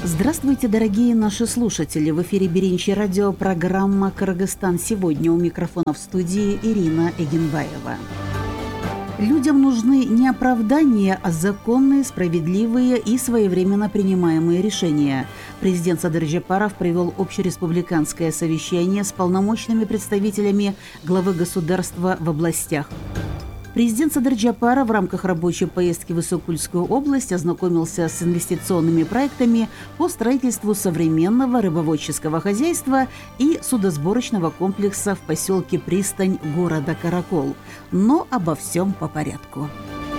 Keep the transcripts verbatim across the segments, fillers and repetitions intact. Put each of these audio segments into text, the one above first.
Здравствуйте, дорогие наши слушатели! В эфире Беринчи радио, программа «Кыргызстан сегодня». У микрофона в студии Ирина Эгенбаева. Людям нужны не оправдания, а законные, справедливые и своевременно принимаемые решения. Президент Садыр Жапаров провел общереспубликанское совещание с полномочными представителями главы государства в областях. Президент Садыр Жапаров в рамках рабочей поездки в Исыкульскую область ознакомился с инвестиционными проектами по строительству современного рыбоводческого хозяйства и судосборочного комплекса в поселке Пристань города Каракол. Но обо всем по порядку.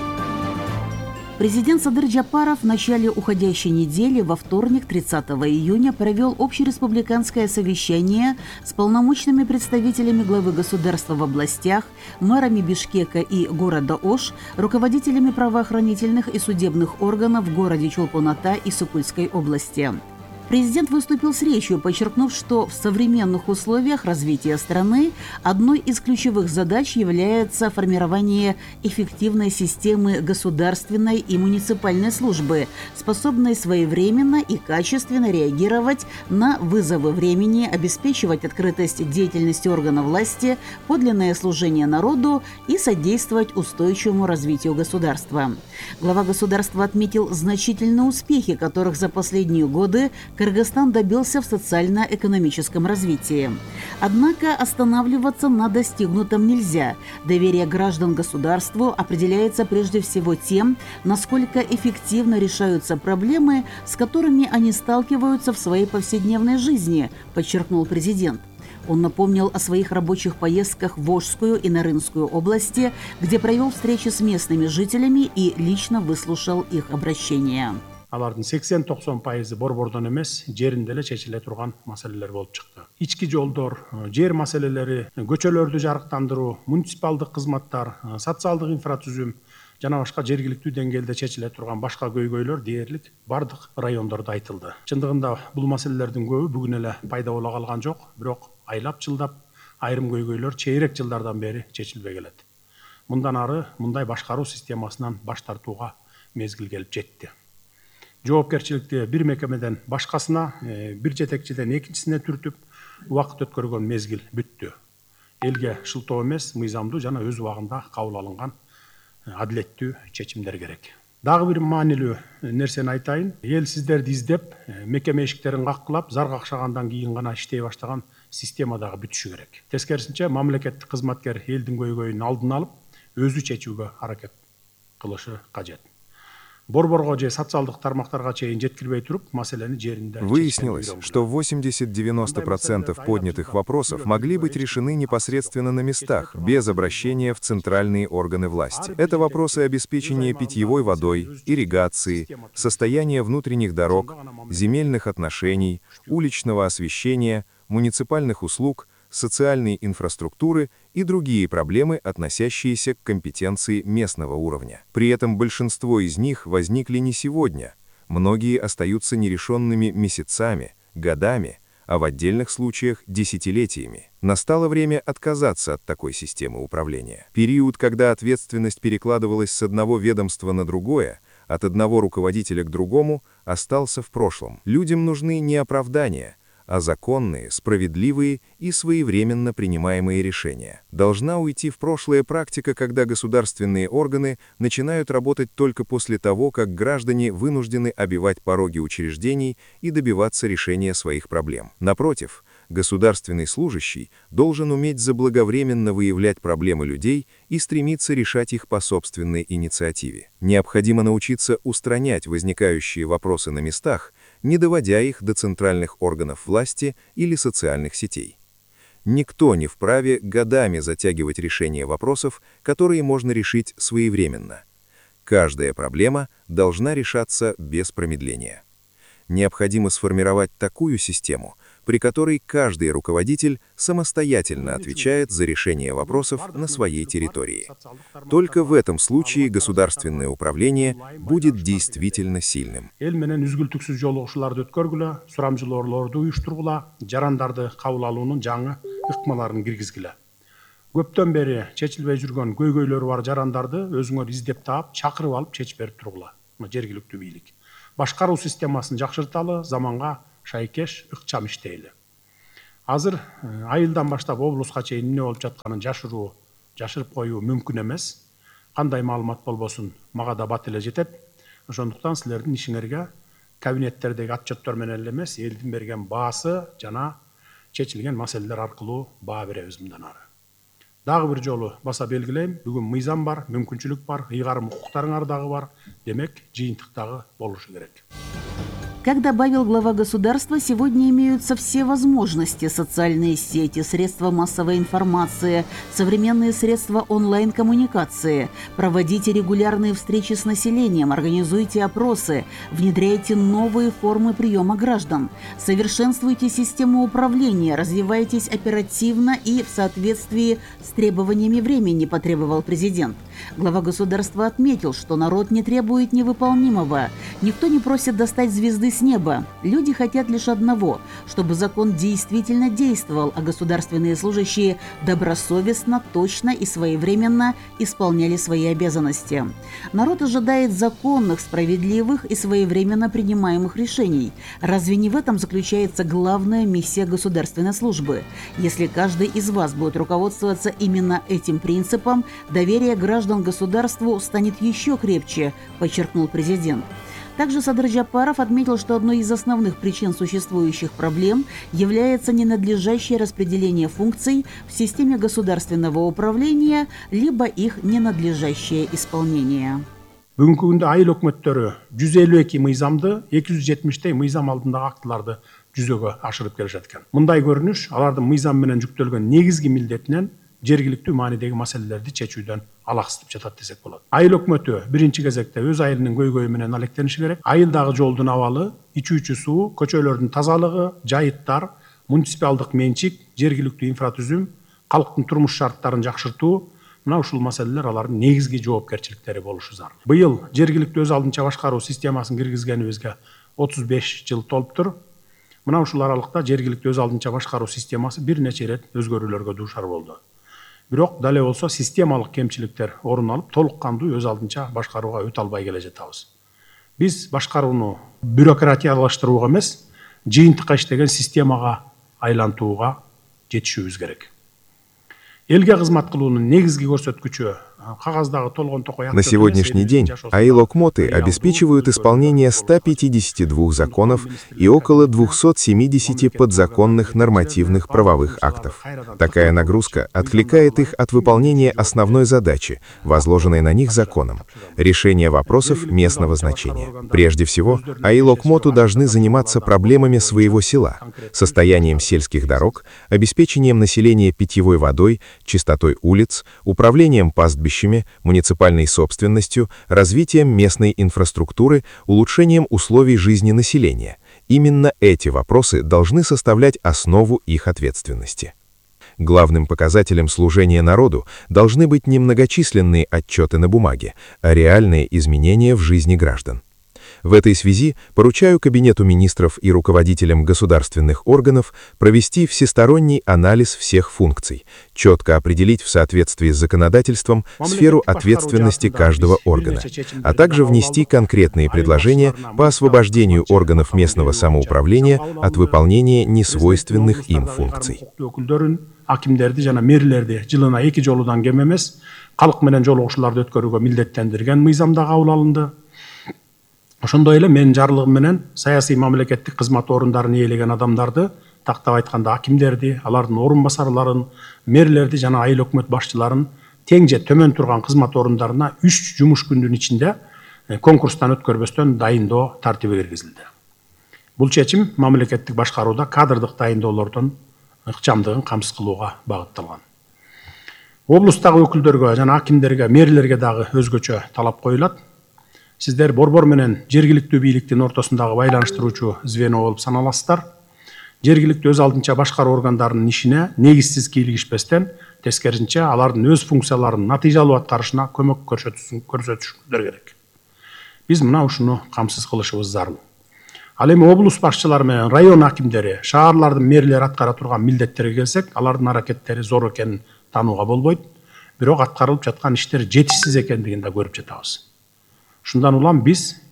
Президент Садыр Жапаров в начале уходящей недели во вторник, тридцатого июня, провел общереспубликанское совещание с полномочными представителями главы государства в областях, мэрами Бишкека и города Ош, руководителями правоохранительных и судебных органов в городе Чолпон-Ата и Исыкульской области. Президент выступил с речью, подчеркнув, что в современных условиях развития страны одной из ключевых задач является формирование эффективной системы государственной и муниципальной службы, способной своевременно и качественно реагировать на вызовы времени, обеспечивать открытость деятельности органов власти, подлинное служение народу и содействовать устойчивому развитию государства. Глава государства отметил значительные успехи, которых за последние годы Кыргызстан добился в социально-экономическом развитии. Однако останавливаться на достигнутом нельзя. Доверие граждан государству определяется прежде всего тем, насколько эффективно решаются проблемы, с которыми они сталкиваются в своей повседневной жизни, подчеркнул президент. Он напомнил о своих рабочих поездках в Ошскую и Нарынскую области, где провел встречи с местными жителями и лично выслушал их обращения. Алардын сексен токсон пайызы борбордон эмес, жеринде эле чечиле турган маселелер болуп чыкты. Ички жолдор, жер маселелери, көчөлөрдү жарыктандыруу, муниципалдык кызматтар, социалдык инфратүзүм жана башка жергиликтүү деңгээлде чечиле турган башка көйгөйлөр дээрлик бардык райондордо айтылды. Чындыгында бул маселелердин көбү бүгүн эле пайда боло калган жок, бирок айлап жылдап айрым көйгөйлөр чейрек жылдардан бери чечилбей келет. Мындан ары мындай башкаруу системасынан баш тартууга мезгил келип жетти. Жоопкерчиликти бир мекемеден башкасына, бир жетекчиден экинчисине түртүп, убакыт өткөргөн мезгил бүттү. Элге шылтоо эмес, мыйзамдуу жана өз убагында кабыл алынган адилеттүү чечимдер керек. Дагы бир маанилүү нерсени айтайын. Эл сиздерди издеп, мекеме эшиктерин каккылап, зар какшагандан кийин гана иштей баштаган система дагы бүтүшү керек. Тескерисинче, мамлекеттик кызматкер элдин көйгөйүн алдын алып, өзү чечүүгө аракет кылышы кажет. Борборго же социалдык тармактарга чейин жеткирбей туруп, маселени жеринде. Выяснилось, что восемьдесят-девяносто процентов поднятых вопросов могли быть решены непосредственно на местах, без обращения в центральные органы власти. Это вопросы обеспечения питьевой водой, ирригации, состояния внутренних дорог, земельных отношений, уличного освещения, муниципальных услуг, социальной инфраструктуры и другие проблемы, относящиеся к компетенции местного уровня. При этом большинство из них возникли не сегодня. Многие остаются нерешенными месяцами, годами, а в отдельных случаях десятилетиями. Настало время отказаться от такой системы управления. Период, когда ответственность перекладывалась с одного ведомства на другое, от одного руководителя к другому, остался в прошлом. Людям нужны не оправдания, а законные, справедливые и своевременно принимаемые решения. Должна уйти в прошлое практика, когда государственные органы начинают работать только после того, как граждане вынуждены обивать пороги учреждений и добиваться решения своих проблем. Напротив, государственный служащий должен уметь заблаговременно выявлять проблемы людей и стремиться решать их по собственной инициативе. Необходимо научиться устранять возникающие вопросы на местах, не доводя их до центральных органов власти или социальных сетей. Никто не вправе годами затягивать решение вопросов, которые можно решить своевременно. Каждая проблема должна решаться без промедления. Необходимо сформировать такую систему, при которой каждый руководитель самостоятельно отвечает за решение вопросов на своей территории. Только в этом случае государственное управление будет действительно сильным. Көптөн бери чечилбей жүргөн көйгөйлөрү бар жарандарды өзүңөр издеп таап, чакырып алып чечип берип тургула. Жергиликтүү бийлик. башкаруу системасын жакшырталы, заманга шайкеш ыкчам иштейли. Азыр айылдан баштап облуска чейин эмне болуп жатканын жашыруу, жашырып коюу мүмкүн эмес. Кандай маалымат болбосун, мага да бат эле жетет. Ошондуктан силердин ишиңерге кабинеттердеги отчеттор менен эле эмес, элдин берген баасы жана чечилген маселелер аркылуу баа беребиз мындан ары. Дагы бир жолу баса белгилейм, бүгүн мыйзам бар, мүмкүнчүлүк бар, ыйгарым укуктарыңар дагы бар, демек жыйынтык дагы болушу керек. Как добавил глава государства, сегодня имеются все возможности: социальные сети, средства массовой информации, современные средства онлайн-коммуникации. Проводите регулярные встречи с населением, организуйте опросы, внедряйте новые формы приема граждан, совершенствуйте систему управления, развивайтесь оперативно и в соответствии с требованиями времени, потребовал президент. Глава государства отметил, что народ не требует невыполнимого. Никто не просит достать звезды с неба. Люди хотят лишь одного, чтобы закон действительно действовал, а государственные служащие добросовестно, точно и своевременно исполняли свои обязанности. Народ ожидает законных, справедливых и своевременно принимаемых решений. Разве не в этом заключается главная миссия государственной службы? Если каждый из вас будет руководствоваться именно этим принципом, доверие граждан государству станет еще крепче, подчеркнул президент. Также Садыр Джапаров отметил, что одной из основных причин существующих проблем является ненадлежащее распределение функций в системе государственного управления, либо их ненадлежащее исполнение. Бүгүнкү күндө айыл өкмөттөрү жүз элүү эки мыйзамды, эки жүз жетимиштей мыйзам алдындагы актыларды жүзөгө ашырып келишет экен. Мындай көрүнүш алардын мыйзам менен жүктөлгөн негизги милдетинен жергиликтүү маанидеги маселелерди чечүүдөн алаксытып жатат десек болот. Айыл өкмөтү биринчи кезекте өз айылынын көйгөйү менен алектениши керек. Айылдагы жолдун абалы, ичүүчү суу, көчөлөрдүн тазалыгы, жайыттар, муниципалдык менчик, жергиликтүү инфратүзүм, калктын турмуш шарттарын жакшыртуу, мына ушул маселелер алардын негизги жоопкерчиликтери болушу зарыл. Быйыл жергиликтүү өз алдынча башкаруу системасын киргизгенибизге отуз беш жыл толуптур. Мына ушул аралыкта жергиликтүү өз алдынча башкаруу системасы бир нече ирет өзгөрүүлөргө дуушар болду. Бирок дале болсо системалык кемчиликтер орун алып, толук кандуу өз алдынча башкарууга өтө албай келе жатабыз. Биз башкарууну бюрократиялаштырууга эмес, жыйынтыкка иштеген системага айлантууга жетишүүбүз керек. Элге кызмат кылуунун негизги көрсөткүчү кагаздагы толгон токой. На сегодняшний день айыл окмоты обеспечивают исполнение ста пятидесяти двух законов и около двухсот семидесяти подзаконных нормативных правовых актов. Такая нагрузка отвлекает их от выполнения основной задачи, возложенной на них законом – решения вопросов местного значения. Прежде всего, айыл окмоту должны заниматься проблемами своего села, состоянием сельских дорог, обеспечением населения питьевой водой, чистотой улиц, управлением пастбищами, муниципальной собственностью, развитием местной инфраструктуры, улучшением условий жизни населения. Именно эти вопросы должны составлять основу их ответственности. Главным показателем служения народу должны быть не многочисленные отчеты на бумаге, а реальные изменения в жизни граждан. В этой связи поручаю Кабинету министров и руководителям государственных органов провести всесторонний анализ всех функций, четко определить в соответствии с законодательством сферу ответственности каждого органа, а также внести конкретные предложения по освобождению органов местного самоуправления от выполнения несвойственных им функций. Акимдерди жана мэрлерди жылына эки жолудан кем эмес калк менен жолугушууларды өткөрүүгө милдеттендирген мыйзамда кабыл алынды. Ошондой эле менин жарлыгым менен саясий мамлекеттик кызмат орундарын ээлеген адамдарды, тактап айтканда акимдерди, алардын орун басарларын, мэрлерди жана айыл өкмөт башчыларын тең же төмөн турган кызмат орундарына үч жумуш күндүн ичинде конкурстан өткөрбөстөн дайындоо тартиби киргизилди. Бул чечим мамлекеттик башкарууда кадрдык дайындоолордун ыкчамдыгын камсыз кылууга багытталган. Облустагы өкүлдөргө жана акимдерге, мэрлерге дагы өзгөчө талап коюлат. Сиздер борбор менен жергиликтүү бийликтин ортосундагы байланыштыруучу звено болуп саналасыздар. Жергиликтүү өз алдынча башкаруу органдарынын ишине негизсиз кийлигишпестен, тескерисинче алардын өз функцияларын натыйжалуу аткарышына көмөк көрсөтүшүңүздөр керек. Биз мына ушуну камсыз кылышыбыз зарыл. Ал эми облус башчылары менен район акимдери, шаарлардын мэрлери аткара турган милдеттерге келсек, алардын аракеттери зор экенин таанууга болбойт, бирок аткарылып жаткан иштер жетишсиз экендигин да көрүп жатабыз. Шундан улам биз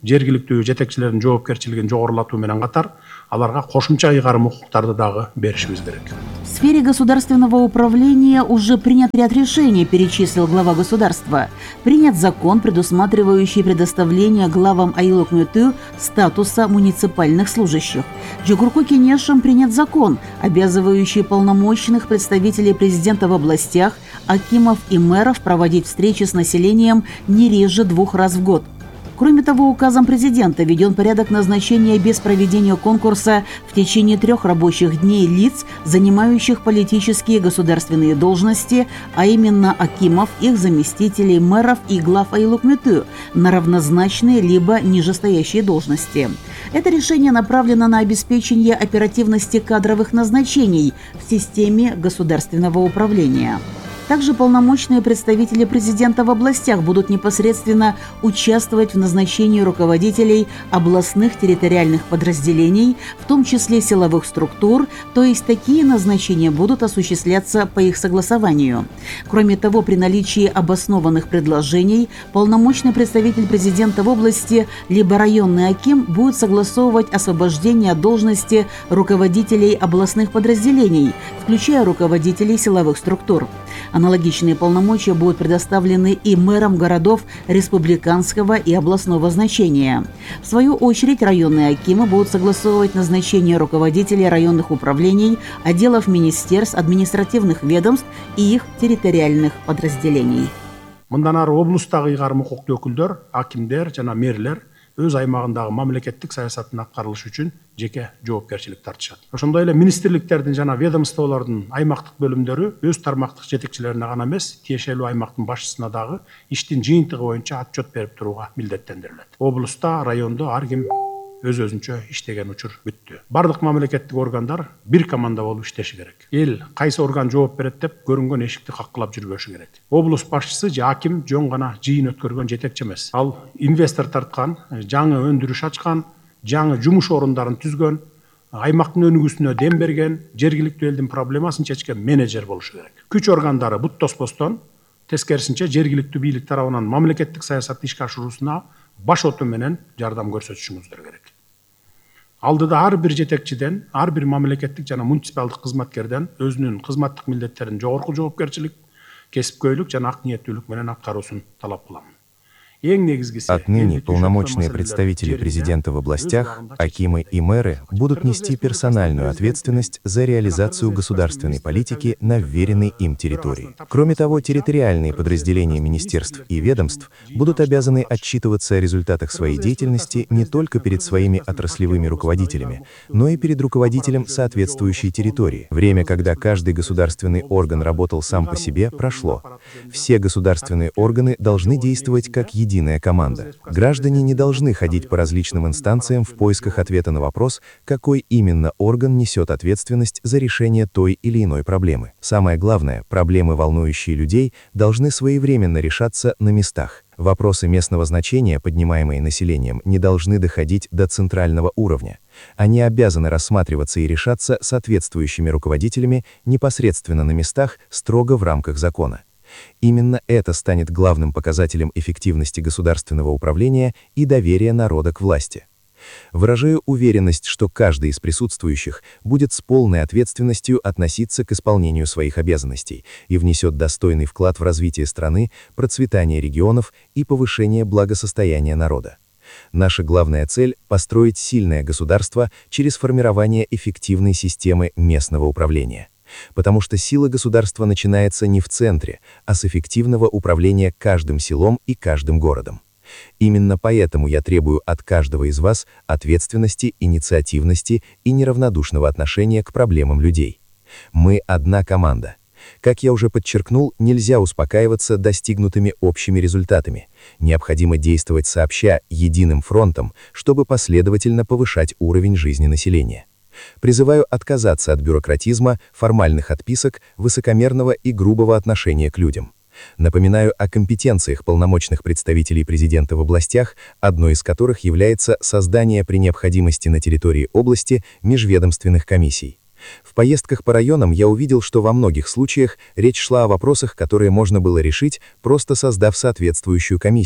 жергиликтүү жетекчилердин жоопкерчилигин жогорулатуу менен катар аларга кошумча ыйгарым укуктарды дагы беришибиз керек. В сфере государственного управления уже принят ряд решений, перечислил глава государства. Принят закон, предусматривающий предоставление главам Айыл өкмөтү статуса муниципальных служащих. Жогорку кеңешим принят закон, обязывающий полномочных представителей президента в областях, акимов и мэров проводить встречи с населением не реже двух раз в год. Кроме того, указом президента введен порядок назначения без проведения конкурса в течение трех рабочих дней лиц, занимающих политические и государственные должности, а именно акимов, их заместителей, мэров и глав Айыл өкмөтү на равнозначные либо нижестоящие должности. Это решение направлено на обеспечение оперативности кадровых назначений в системе государственного управления. Также полномочные представители президента в областях будут непосредственно участвовать в назначении руководителей областных территориальных подразделений, в том числе силовых структур, то есть такие назначения будут осуществляться по их согласованию. Кроме того, при наличии обоснованных предложений, полномочный представитель президента в области либо районный аким будет согласовывать освобождение от должности руководителей областных подразделений, включая руководителей силовых структур. Аналогичные полномочия будут предоставлены и мэрам городов республиканского и областного значения. В свою очередь, районные акимы будут согласовывать назначение руководителей районных управлений, отделов министерств, административных ведомств и их территориальных подразделений. Мындан ары облустагы ыйгарым укуктуу өкүлдөр, акимдер жана мэрлер өз аймагындагы мамлекеттик саясаттын аткарылышы үчүн жеке жоопкерчилик тартышат. Ошондой эле министрликтердин жана ведомстволордун аймактык бөлүмдөрү өз тармактык жетекчилерине гана эмес, тиешелүү аймактын башчысына дагы иштин жыйынтыгы боюнча отчет берип туруга милдеттендирилет. Облуста, райондо ар ким өз өзүнчө иштеген учур бүттү. Бардык мамлекеттик органдар бир команда болуп иштеши керек. Эл кайсы орган жооп берет деп көрүнгөн эшикти каккылап жүрбөшү керек. Облус башчысы же аким жөн гана жыйын өткөргөн жетекчи эмес. Ал инвестор тарткан, жаңы өндүрүш ачкан, жаңы жумуш орундарын түзгөн, аймактын өнүгүүсүнө дем берген, жергиликтүү элдин проблемасын чечкен менеджер болушу керек. Күч органдары бут тоспостон, тескерисинче жергиликтүү бийлик тарабынан мамлекеттик саясатты ишке ашыруусуна баш оту менен жардам көрсөтүшүңүздөр керек. Алдыда ар бир жетекчиден, ар бир мамлекеттик жана муниципалдык кызматкерден өзүнүн кызматтык милдеттерин жогорку жоопкерчилик, кесипкөйлүк жана ак ниеттүүлүк менен аткаруусун талап кыламын. Отныне полномочные представители президента в областях, акимы и мэры будут нести персональную ответственность за реализацию государственной политики на вверенной им территории. Кроме того, территориальные подразделения министерств и ведомств будут обязаны отчитываться о результатах своей деятельности не только перед своими отраслевыми руководителями, но и перед руководителем соответствующей территории. Время, когда каждый государственный орган работал сам по себе, прошло. Все государственные органы должны действовать как единый единая команда. Граждане не должны ходить по различным инстанциям в поисках ответа на вопрос, какой именно орган несет ответственность за решение той или иной проблемы. Самое главное, проблемы, волнующие людей, должны своевременно решаться на местах. Вопросы местного значения, поднимаемые населением, не должны доходить до центрального уровня. Они обязаны рассматриваться и решаться соответствующими руководителями непосредственно на местах, строго в рамках закона. Именно это станет главным показателем эффективности государственного управления и доверия народа к власти. Выражаю уверенность, что каждый из присутствующих будет с полной ответственностью относиться к исполнению своих обязанностей и внесет достойный вклад в развитие страны, процветание регионов и повышение благосостояния народа. Наша главная цель – построить сильное государство через формирование эффективной системы местного управления. Потому что сила государства начинается не в центре, а с эффективного управления каждым селом и каждым городом. Именно поэтому я требую от каждого из вас ответственности, инициативности и неравнодушного отношения к проблемам людей. Мы одна команда. Как я уже подчеркнул, нельзя успокаиваться достигнутыми общими результатами. Необходимо действовать сообща, единым фронтом, чтобы последовательно повышать уровень жизни населения. Призываю отказаться от бюрократизма, формальных отписок, высокомерного и грубого отношения к людям. Напоминаю о компетенциях полномочных представителей президента в областях, одной из которых является создание при необходимости на территории области межведомственных комиссий. В поездках по районам я увидел, что во многих случаях речь шла о вопросах, которые можно было решить, просто создав соответствующую комиссию.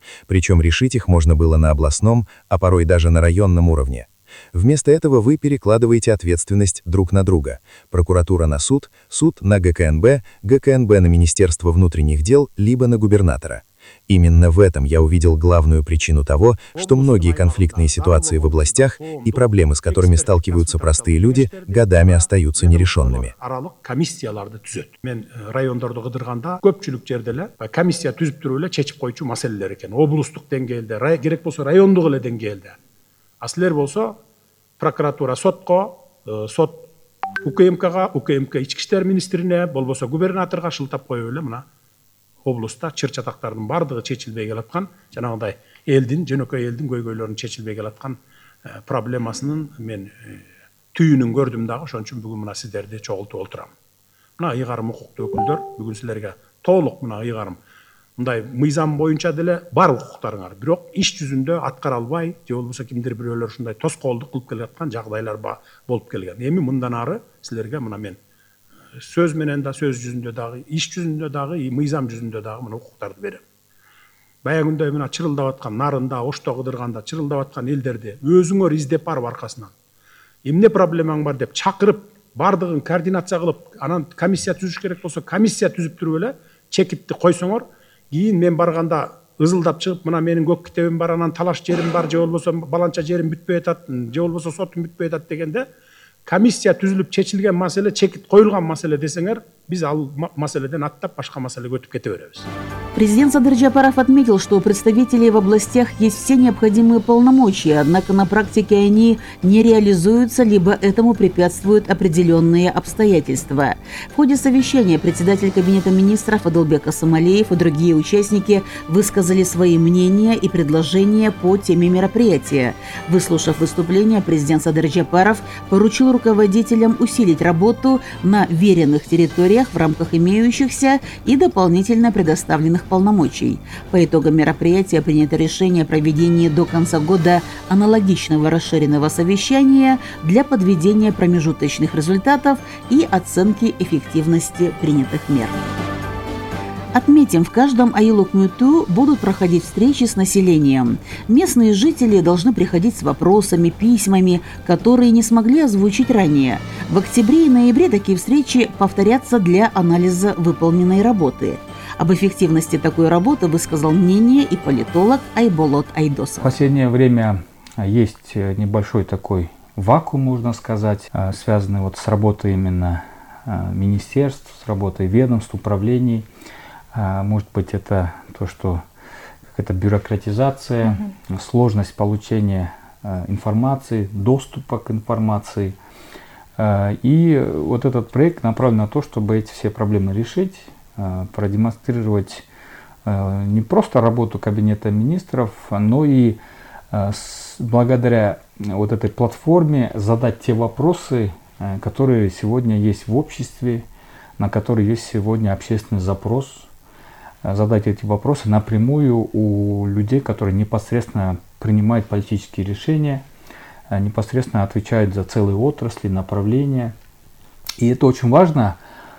Причем решить их можно было на областном, а порой даже на районном уровне. Вместо этого вы перекладываете ответственность друг на друга. Прокуратура на суд, суд на гэ ка эн бэ, гэ ка эн бэ на Министерство внутренних дел, либо на губернатора. Именно в этом я увидел главную причину того, что многие конфликтные ситуации в областях и проблемы, с которыми сталкиваются простые люди, годами остаются нерешенными. Комиссияларды түзөт. Мен райондорду кыдырганда көпчүлүк жерде эле комиссия түзүп туруп эле чечип койчу маселелер экен. Облустук деңгээлде, керек болсо райондук эле деңгээлде. А силер болсо прокуратура сотко, сот у ка эм ка, у ка эм ка ички иштер министрине, болбосо губернаторго шылтап коюп эле мына облуста чыр чатактардын бардыгы чечилбей келаткан, жанагындай элдин, жөнөкөй элдин көйгөйлөрүнүн чечилбей келаткан проблемасынын мен түйүнүн көрдүм дагы, ошон үчүн бүгүн мына сиздерди чогултуп олтурам. Мына ыйгарым укуктуу өкүлдөр, бүгүн силерге толук мына ыйгарым мындай мыйзам боюнча деле бар укуктарыңар, бирок иш жүзүндө аткара албай, же болбосо кимдир бирөөлөр ушундай тоскоолдук кылып келаткан жагдайлар болуп келген. Эми мындан ары силерге мына мен сөз менен да, сөз жүзүндө дагы, иш жүзүндө дагы, мыйзам жүзүндө дагы мына укуктарды берем. Баягы күндөй мына чырылдап аткан нарында, ошто кыдырганда чырылдап аткан элдерди өзүңөр издеп барып аркасынан эмне проблемаң бар деп чакырып, бардыгын координация кылып, анан комиссия түзүш керек болсо, комиссия түзүп туруп эле чекитти койсоңор, кийин мен барганда ызылдап чыгып, мына менин көк китебим бар, анан талаш жерим бар, же болбосо баланча жерим бүтпөй атат, же болбосо сотум бүтпөй атат дегенде, комиссия түзүлүп чечилген маселе, чекит коюлган маселе десеңер, биз ал маселеден аттап башка маселеге өтүп кете беребиз. Президент Садыр Джапаров отметил, что у представителей в областях есть все необходимые полномочия, однако на практике они не реализуются, либо этому препятствуют определенные обстоятельства. В ходе совещания председатель Кабинета министров Адылбек Асамалиев и другие участники высказали свои мнения и предложения по теме мероприятия. Выслушав выступление, президент Садыр Джапаров поручил руководителям усилить работу на веренных территориях в рамках имеющихся и дополнительно предоставленных полномочий. По итогам мероприятия принято решение о проведении до конца года аналогичного расширенного совещания для подведения промежуточных результатов и оценки эффективности принятых мер. Отметим, в каждом Айлук-Мюту будут проходить встречи с населением. Местные жители должны приходить с вопросами, письмами, которые не смогли озвучить ранее. В октябре и ноябре такие встречи повторятся для анализа выполненной работы. Об эффективности такой работы высказал мнение и политолог Айболот Айдосов. В последнее время есть небольшой такой вакуум, можно сказать, связанный вот с работой именно министерств, с работой ведомств, управлений. Может быть, это то, что какая-то бюрократизация, угу. сложность получения информации, доступа к информации. И вот этот проект направлен на то, чтобы эти все проблемы решить, продемонстрировать не просто работу Кабинета министров, но и благодаря вот этой платформе задать те вопросы, которые сегодня есть в обществе, на которые есть сегодня общественный запрос, задать эти вопросы напрямую у людей, которые непосредственно принимают политические решения, непосредственно отвечают за целые отрасли, направления. И это очень важно.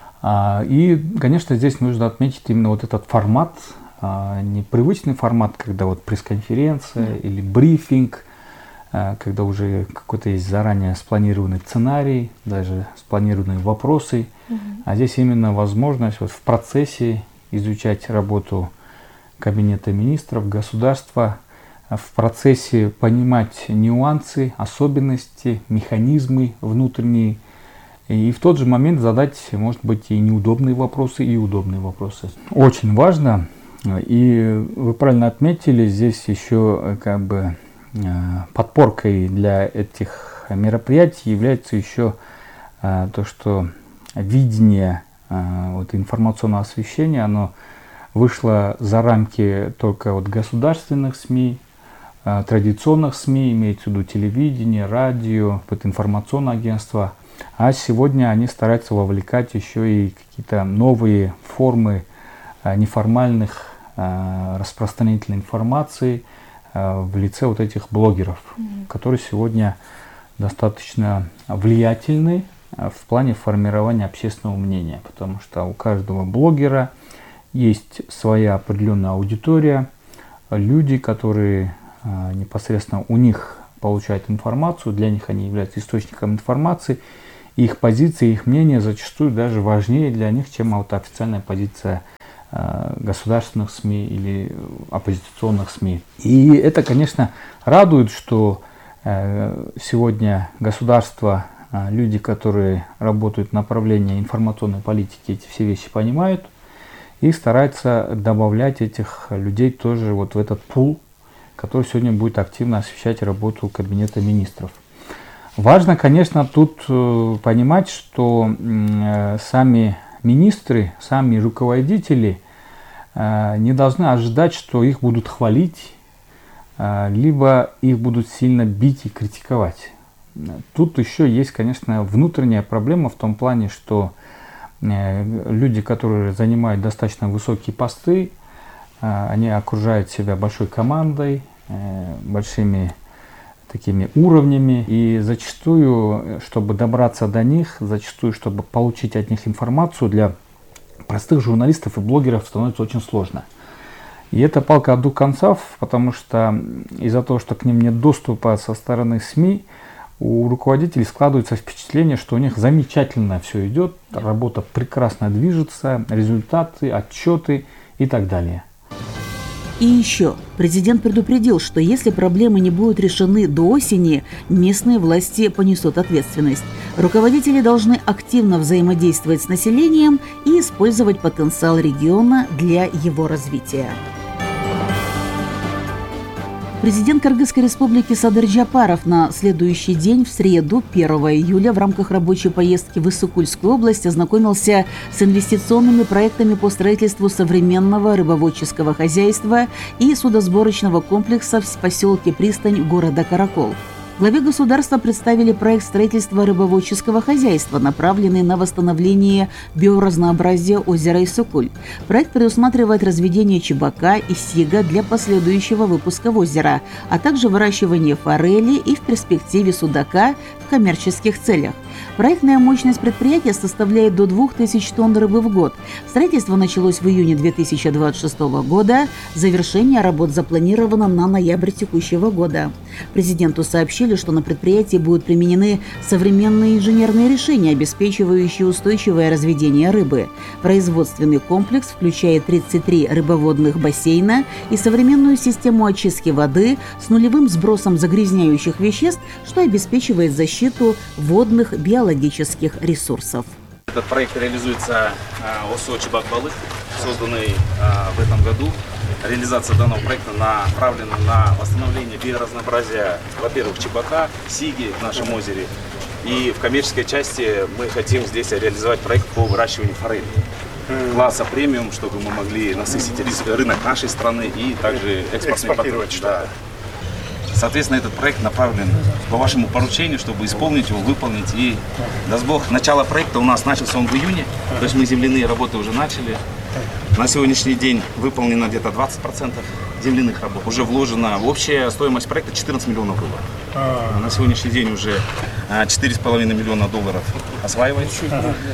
И, конечно, здесь нужно отметить именно вот этот формат, непривычный формат, когда вот пресс-конференция mm. или брифинг, когда уже какой-то есть заранее спланированный сценарий, даже спланированные вопросы. Mm-hmm. А здесь именно возможность вот в процессе изучать работу Кабинета министров, государства, в процессе понимать нюансы, особенности, механизмы внутренние, и в тот же момент задать, может быть, и неудобные вопросы, и удобные вопросы. Очень важно, и вы правильно отметили, здесь еще как бы подпоркой для этих мероприятий является еще то, что видение вот, информационного освещения, оно вышло за рамки только вот государственных СМИ, традиционных СМИ, имеется в виду телевидение, радио, вот, информационное агентство. А сегодня они стараются вовлекать еще и какие-то новые формы неформальных распространительной информации в лице вот этих блогеров, mm-hmm. которые сегодня достаточно влиятельны в плане формирования общественного мнения, потому что у каждого блогера есть своя определенная аудитория, люди, которые непосредственно у них получают информацию, для них они являются источником информации, их позиции, их мнение зачастую даже важнее для них, чем вот официальная позиция государственных СМИ или оппозиционных СМИ. И это, конечно, радует, что сегодня государство, люди, которые работают в направлении информационной политики, эти все вещи понимают и стараются добавлять этих людей тоже вот в этот пул, который сегодня будет активно освещать работу Кабинета министров. Важно, конечно, тут понимать, что сами министры, сами руководители не должны ожидать, что их будут хвалить, либо их будут сильно бить и критиковать. Тут еще есть, конечно, внутренняя проблема в том плане, что люди, которые занимают достаточно высокие посты, они окружают себя большой командой, большими такими уровнями. И зачастую, чтобы добраться до них, зачастую, чтобы получить от них информацию, для простых журналистов и блогеров становится очень сложно. И это палка о двух концах, потому что из-за того, что к ним нет доступа со стороны СМИ, у руководителей складывается впечатление, что у них замечательно все идет, работа прекрасно движется, результаты, отчеты и так далее. И еще, президент предупредил, что если проблемы не будут решены до осени, местные власти понесут ответственность. Руководители должны активно взаимодействовать с населением и использовать потенциал региона для его развития. Президент Кыргызской республики Садыр Джапаров на следующий день, в среду, первого июля, в рамках рабочей поездки в Иссык-Кульскую область ознакомился с инвестиционными проектами по строительству современного рыбоводческого хозяйства и судосборочного комплекса в поселке Пристань города Каракол. Главе государства представили проект строительства рыбоводческого хозяйства, направленный на восстановление биоразнообразия озера Иссык-Куль. Проект предусматривает разведение чебака и сига для последующего выпуска в озеро, а также выращивание форели и в перспективе судака в коммерческих целях. Проектная мощность предприятия составляет до двух тысяч тонн рыбы в год. Строительство началось в июне две тысячи двадцать шестого года. Завершение работ запланировано на ноябрь текущего года. Президенту сообщили, что на предприятии будут применены современные инженерные решения, обеспечивающие устойчивое разведение рыбы. Производственный комплекс включает тридцать три рыбоводных бассейна и современную систему очистки воды с нулевым сбросом загрязняющих веществ, что обеспечивает защиту водных биологических ресурсов. Этот проект реализуется ОСО «Чебак-Балык», созданный в этом году. Реализация данного проекта направлена на восстановление биоразнообразия, во-первых, чебака, сиги в нашем озере. И в коммерческой части мы хотим здесь реализовать проект по выращиванию форели класса премиум, чтобы мы могли насытить рынок нашей страны и также экспортный поток. Да. Соответственно, этот проект направлен по вашему поручению, чтобы исполнить его, выполнить. И, даст Бог, начало проекта у нас начался он в июне, то есть мы земляные работы уже начали. На сегодняшний день выполнено где-то двадцать процентов земляных работ. Уже вложена общая стоимость проекта четырнадцать миллионов долларов. А на сегодняшний день уже четыре с половиной миллиона долларов осваивается.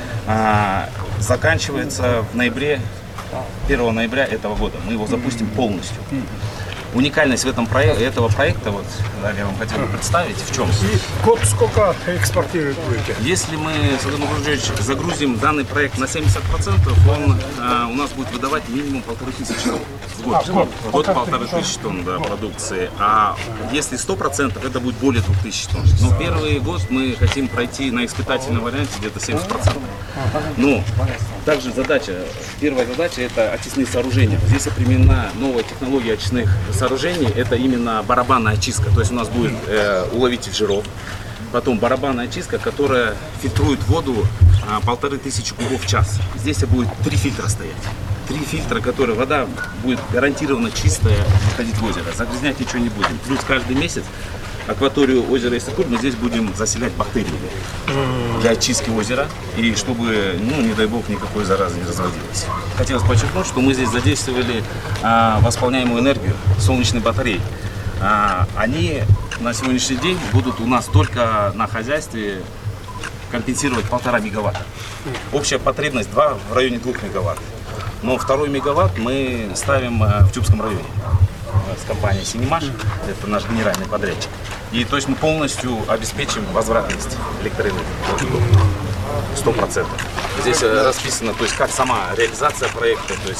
А, заканчивается в ноябре, первого ноября этого года. Мы его запустим полностью. Уникальность в этом проекте, этого проекта, вот, я вам хотел бы представить, в чем? И год сколько экспортирует будете? Если мы, Садыр Нуржевич, загрузим данный проект на семьдесят процентов, он а, у нас будет выдавать минимум полторы тысячи тонн в год. А, год, год полторы тысячи тонн да, продукции. А если сто процентов, это будет более двух тысяч тонн. Но первый год мы хотим пройти на испытательном варианте где-то семьдесят процентов. Но также задача, первая задача — это очистные сооружения. Здесь применена новая технология очистных сооружений, это именно барабанная очистка. То есть у нас будет э, уловитель жиров, потом барабанная очистка, которая фильтрует воду а, полторы тысячи кубов в час. Здесь будет три фильтра стоять. Три фильтра, которые вода будет гарантированно чистая выходить в озеро. Загрязнять ничего не будем. Плюс каждый месяц акваторию озера Иссык-Куль мы здесь будем заселять бактериями для очистки озера и чтобы, ну, не дай бог, никакой заразы не разводилось. Хотелось подчеркнуть, что мы здесь задействовали а, восполняемую энергию солнечной батареи. А, они на сегодняшний день будут у нас только на хозяйстве компенсировать полтора мегаватта. Общая потребность два, в районе двух мегаватт. Но второй мегаватт мы ставим в Чубском районе. с компанией Синемаш, это наш генеральный подрядчик. И то есть мы полностью обеспечим возвратность электроэнергии. Сто процентов. Здесь расписано, то есть как сама реализация проекта, то есть